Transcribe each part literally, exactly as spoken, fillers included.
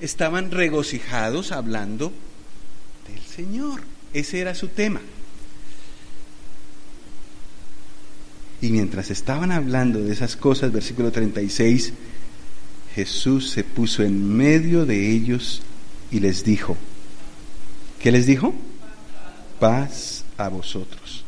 estaban regocijados hablando del Señor. Ese era su tema. Y mientras estaban hablando de esas cosas, versículo treinta y seis, Jesús se puso en medio de ellos y les dijo, ¿qué les dijo? Paz a vosotros.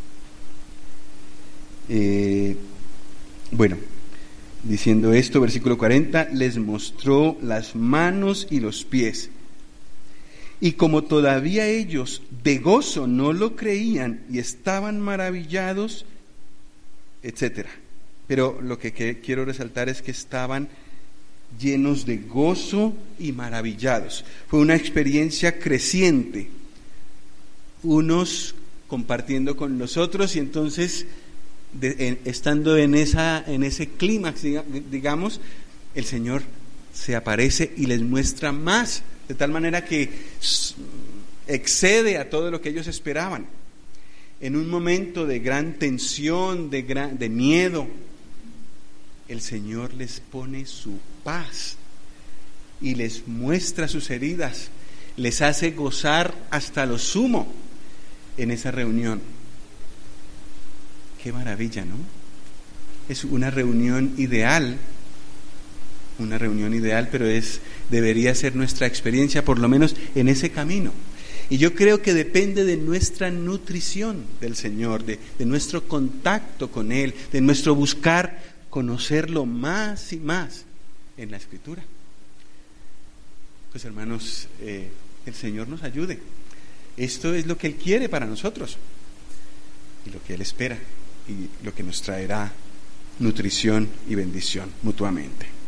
Eh, bueno, diciendo esto, versículo cuarenta, les mostró las manos y los pies. Y como todavía ellos de gozo no lo creían y estaban maravillados, etcétera. Pero lo que, que quiero resaltar es que estaban llenos de gozo y maravillados. Fue una experiencia creciente, unos compartiendo con los otros, y entonces de, en, estando en esa en ese clímax, digamos, el Señor se aparece y les muestra más, de tal manera que excede a todo lo que ellos esperaban. En un momento de gran tensión, de, gran, de miedo, el Señor les pone su paz y les muestra sus heridas, les hace gozar hasta lo sumo en esa reunión. Qué maravilla, ¿no? Es una reunión ideal, una reunión ideal, pero es debería ser nuestra experiencia, por lo menos en ese camino. Y yo creo que depende de nuestra nutrición del Señor, de, de nuestro contacto con Él, de nuestro buscar conocerlo más y más en la Escritura. Pues hermanos, eh, el Señor nos ayude. Esto es lo que Él quiere para nosotros y lo que Él espera y lo que nos traerá nutrición y bendición mutuamente.